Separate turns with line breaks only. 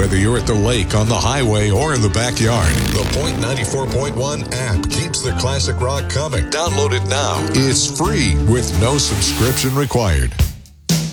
Whether you're at the lake, on the highway, or in the backyard, the Point 94.1 app keeps the classic rock coming. Download it now. It's free with no subscription required.